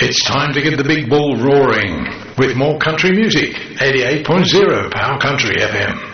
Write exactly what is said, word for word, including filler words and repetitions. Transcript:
It's time to get the big ball roaring with more country music. eighty-eight point zero Power Country F M.